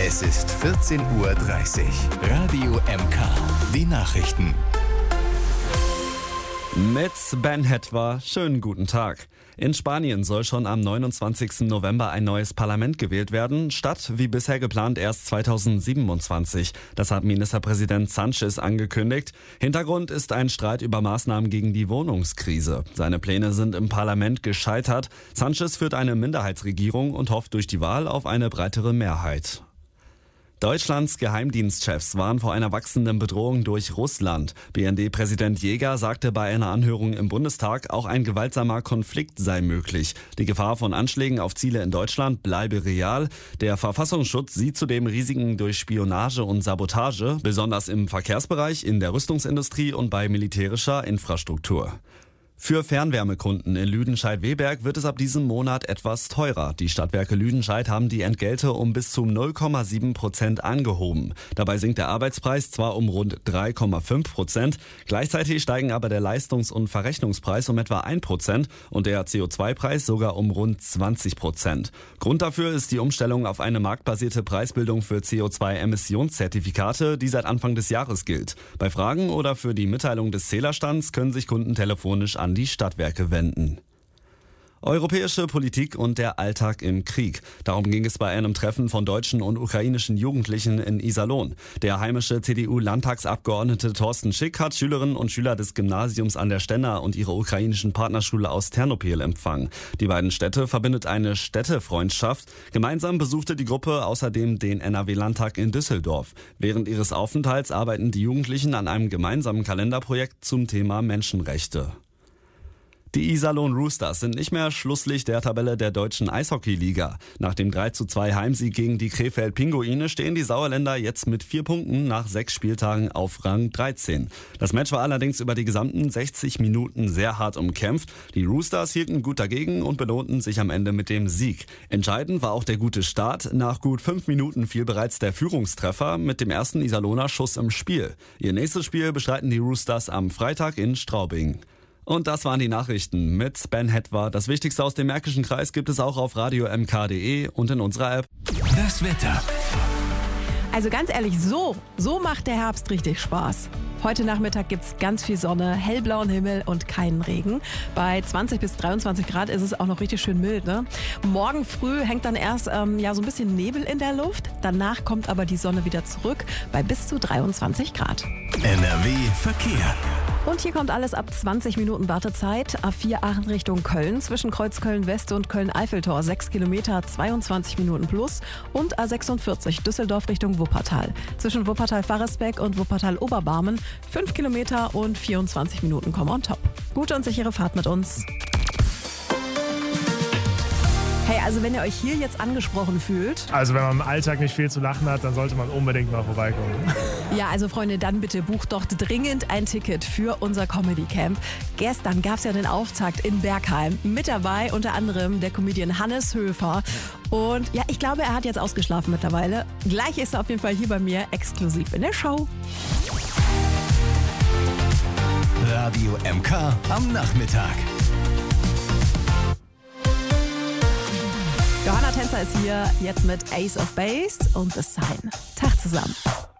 Es ist 14:30 Uhr. Radio MK. Die Nachrichten. Mit Ben Hetwa, schönen guten Tag. In Spanien soll schon am 29. November ein neues Parlament gewählt werden, statt wie bisher geplant erst 2027. Das hat Ministerpräsident Sánchez angekündigt. Hintergrund ist ein Streit über Maßnahmen gegen die Wohnungskrise. Seine Pläne sind im Parlament gescheitert. Sánchez führt eine Minderheitsregierung und hofft durch die Wahl auf eine breitere Mehrheit. Deutschlands Geheimdienstchefs waren vor einer wachsenden Bedrohung durch Russland. BND-Präsident Jäger sagte bei einer Anhörung im Bundestag, auch ein gewaltsamer Konflikt sei möglich. Die Gefahr von Anschlägen auf Ziele in Deutschland bleibe real. Der Verfassungsschutz sieht zudem Risiken durch Spionage und Sabotage, besonders im Verkehrsbereich, in der Rüstungsindustrie und bei militärischer Infrastruktur. Für Fernwärmekunden in Lüdenscheid-Weberg wird es ab diesem Monat etwas teurer. Die Stadtwerke Lüdenscheid haben die Entgelte um bis zu 0,7% angehoben. Dabei sinkt der Arbeitspreis zwar um rund 3,5%, gleichzeitig steigen aber der Leistungs- und Verrechnungspreis um etwa 1% und der CO2-Preis sogar um rund 20%. Grund dafür ist die Umstellung auf eine marktbasierte Preisbildung für CO2-Emissionszertifikate, die seit Anfang des Jahres gilt. Bei Fragen oder für die Mitteilung des Zählerstands können sich Kunden telefonisch an die Stadtwerke wenden. Europäische Politik und der Alltag im Krieg. Darum ging es bei einem Treffen von deutschen und ukrainischen Jugendlichen in Iserlohn. Der heimische CDU-Landtagsabgeordnete Thorsten Schick hat Schülerinnen und Schüler des Gymnasiums an der Stenna und ihre ukrainischen Partnerschule aus Ternopil empfangen. Die beiden Städte verbindet eine Städtefreundschaft. Gemeinsam besuchte die Gruppe außerdem den NRW-Landtag in Düsseldorf. Während ihres Aufenthalts arbeiten die Jugendlichen an einem gemeinsamen Kalenderprojekt zum Thema Menschenrechte. Die Iserlohn Roosters sind nicht mehr Schlusslicht der Tabelle der deutschen Eishockeyliga. Nach dem 3:2 Heimsieg gegen die Krefeld Pinguine stehen die Sauerländer jetzt mit 4 Punkten nach 6 Spieltagen auf Rang 13. Das Match war allerdings über die gesamten 60 Minuten sehr hart umkämpft. Die Roosters hielten gut dagegen und belohnten sich am Ende mit dem Sieg. Entscheidend war auch der gute Start. Nach gut 5 Minuten fiel bereits der Führungstreffer mit dem ersten Iserlohner Schuss im Spiel. Ihr nächstes Spiel bestreiten die Roosters am Freitag in Straubing. Und das waren die Nachrichten mit Ben Hetwa. Das Wichtigste aus dem Märkischen Kreis gibt es auch auf radiomk.de und in unserer App. Das Wetter. Also ganz ehrlich, so macht der Herbst richtig Spaß. Heute Nachmittag gibt's ganz viel Sonne, hellblauen Himmel und keinen Regen. Bei 20 bis 23 Grad ist es auch noch richtig schön mild, ne? Morgen früh hängt dann erst so ein bisschen Nebel in der Luft. Danach kommt aber die Sonne wieder zurück bei bis zu 23 Grad. NRW Verkehr. Und hier kommt alles ab 20 Minuten Wartezeit. A4 Aachen Richtung Köln, zwischen Kreuz Köln-West und Köln-Eiffeltor 6 Kilometer, 22 Minuten plus. Und A46 Düsseldorf Richtung Wuppertal, zwischen Wuppertal-Faresbeck und Wuppertal-Oberbarmen 5 Kilometer und 24 Minuten kommen on top. Gute und sichere Fahrt mit uns. Hey, also wenn ihr euch hier jetzt angesprochen fühlt. Also wenn man im Alltag nicht viel zu lachen hat, dann sollte man unbedingt mal vorbeikommen. Ja, also Freunde, dann bitte bucht doch dringend ein Ticket für unser Comedy Camp. Gestern gab es ja den Auftakt in Bergheim. Mit dabei unter anderem der Comedian Hannes Höfer. Und ja, ich glaube, er hat jetzt ausgeschlafen mittlerweile. Gleich ist er auf jeden Fall hier bei mir exklusiv in der Show. Radio MK am Nachmittag. Johanna Tänzer ist hier jetzt mit Ace of Base und The Sign. Tag zusammen.